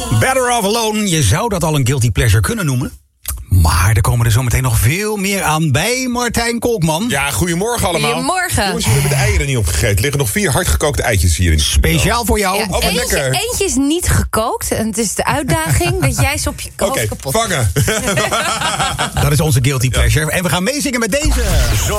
Better Off Alone, je zou dat al een guilty pleasure kunnen noemen. Maar er komen er zometeen nog veel meer aan bij Martijn Kolkman. Ja, goedemorgen allemaal. Goedemorgen. Jongens, jullie hebben de eieren niet opgegeten. Er liggen nog 4 hardgekookte eitjes hier in de studio. Speciaal voor jou. Ja, Oh, wat lekker. eentje is niet gekookt. En het is de uitdaging dat jij ze op je hoofd Oké, kapot vangen. Dat is onze guilty pleasure. En we gaan meezingen met deze.